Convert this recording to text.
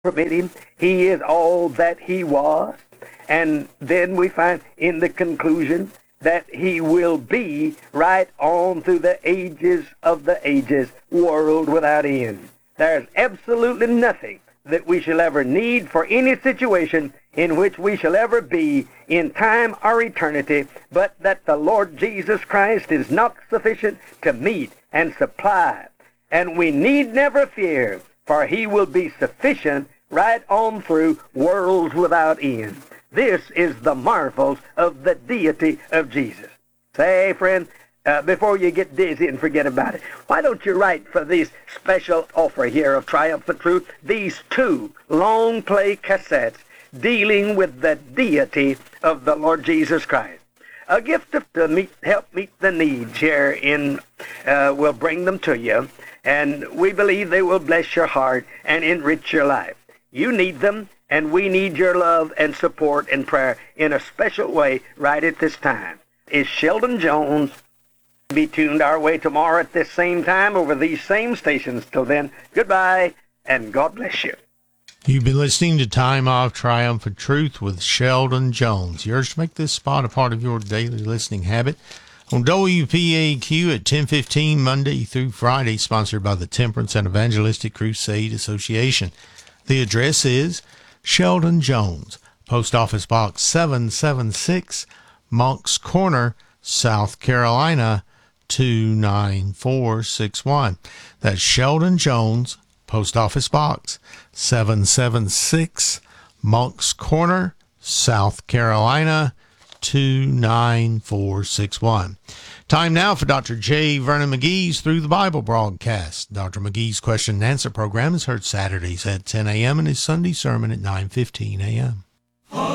permit him. He is all that he was. And then we find in the conclusion that he will be right on through the ages of the ages, world without end. There's absolutely nothing that we shall ever need for any situation in which we shall ever be in time or eternity, but that the Lord Jesus Christ is not sufficient to meet and supply. And we need never fear, for he will be sufficient right on through worlds without end. This is the marvels of the deity of Jesus. Say, friend, before you get dizzy and forget about it, why don't you write for this special offer here of Triumphant Truth, these 2 long play cassettes dealing with the deity of the Lord Jesus Christ. A gift to help meet the needs here we'll bring them to you, and we believe they will bless your heart and enrich your life. You need them, and we need your love and support and prayer in a special way right at this time. Is Sheldon Jones. Be tuned our way tomorrow at this same time over these same stations. Till then, goodbye, and God bless you. You've been listening to Time of Triumphant Truth with Sheldon Jones. Yours to make this spot a part of your daily listening habit on WPAQ at 10:15 Monday through Friday, sponsored by the Temperance and Evangelistic Crusade Association. The address is Sheldon Jones, Post Office Box 776, Moncks Corner, South Carolina 29461. That's Sheldon Jones, Post Office Box 776, Moncks Corner, South Carolina 29461. Time now for Dr. J. Vernon McGee's Through the Bible broadcast. Dr. McGee's question and answer program is heard Saturdays at 10 a.m. and his Sunday sermon at 9:15 a.m.